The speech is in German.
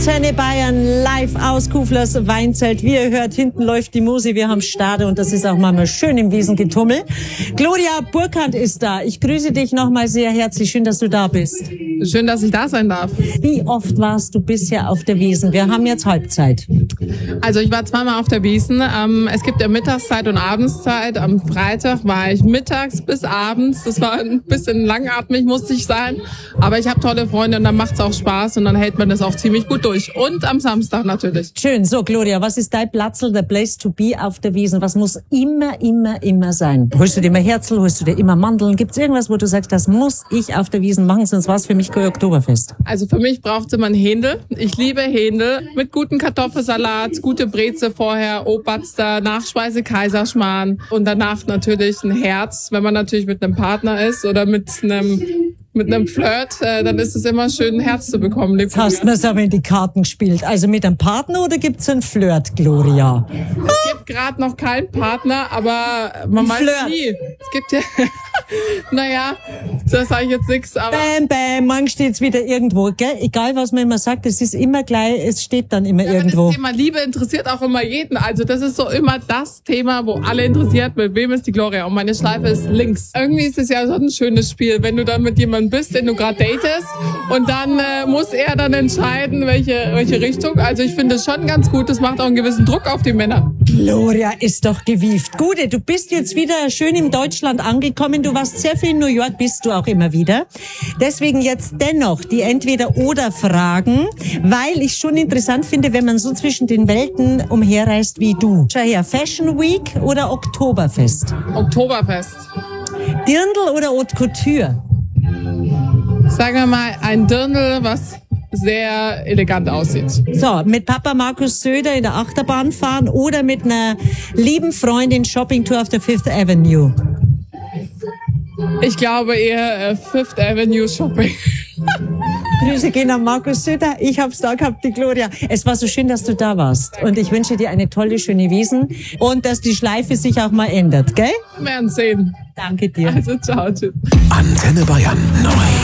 Antenne Bayern live aus Kuflers Weinzelt. Wie ihr hört, hinten läuft die Musik, wir haben Stade und das ist auch mal schön im Wiesengetummel. Gloria Burkhardt ist da. Ich grüße dich nochmal sehr herzlich. Schön, dass du da bist. Schön, dass ich da sein darf. Wie oft warst du bisher auf der Wiesn? Wir haben jetzt Halbzeit. Also ich war zweimal auf der Wiesn. Es gibt ja Mittagszeit und Abendszeit. Am Freitag war ich mittags bis abends. Das war ein bisschen langatmig, musste ich sein. Aber ich habe tolle Freunde und dann macht's auch Spaß und dann hält man das auch ziemlich gut durch. Und am Samstag natürlich. Schön. So, Gloria, was ist dein Platzl, der Place to be auf der Wiesn? Was muss immer sein? Holst du dir immer Herzl, holst du dir immer Mandeln? Gibt's irgendwas, wo du sagst, das muss ich auf der Wiesn machen, sonst war's für mich kein Oktoberfest? Also für mich braucht's immer ein Händel. Ich liebe Händel mit guten Kartoffelsalat, gute Breze vorher, Obatster, Nachspeise Kaiserschmarrn und danach natürlich ein Herz. Wenn man natürlich mit einem Partner ist oder mit einem Flirt, dann ist es immer schön, ein Herz zu bekommen. Jetzt hast du mir's aber in die Karten gespielt. Also mit einem Partner oder gibt's einen Flirt, Gloria? Es gibt gerade noch keinen Partner, aber man weiß nie. Es gibt ja, naja, das sage ich jetzt nichts, aber... Bam, bam, morgen steht's wieder irgendwo, gell? Egal, was man immer sagt, es ist immer gleich, es steht dann immer irgendwo. Das Thema Liebe interessiert auch immer jeden. Also das ist so immer das Thema, wo alle interessiert, mit wem ist die Gloria? Und meine Schleife ist links. Irgendwie ist es ja so ein schönes Spiel, wenn du dann mit jemandem bist, den du gerade datest und dann muss er dann entscheiden, welche Richtung. Also ich finde es schon ganz gut, das macht auch einen gewissen Druck auf die Männer. Gloria ist doch gewieft. Gude, du bist jetzt wieder schön in Deutschland angekommen. Du warst sehr viel in New York, bist du auch immer wieder. Deswegen jetzt dennoch die Entweder-Oder-Fragen, weil ich schon interessant finde, wenn man so zwischen den Welten umherreist wie du. Schau her, Fashion Week oder Oktoberfest? Oktoberfest. Dirndl oder Haute Couture? Sagen wir mal ein Dirndl, was sehr elegant aussieht. So, mit Papa Markus Söder in der Achterbahn fahren oder mit einer lieben Freundin Shoppingtour auf der Fifth Avenue? Ich glaube eher Fifth Avenue Shopping. Grüße gehen an Markus Söder. Ich hab's da gehabt, die Gloria. Es war so schön, dass du da warst. Und ich wünsche dir eine tolle, schöne Wiesn und dass die Schleife sich auch mal ändert, gell? Wir werden sehen. Danke dir. Also ciao, tschüss. Antenne Bayern neu.